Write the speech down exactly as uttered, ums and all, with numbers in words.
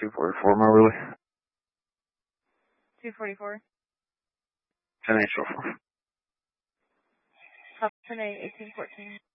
two forty-four, Moberly. two forty-four. ten eight oh four. Top ten eight, eighteen fourteen.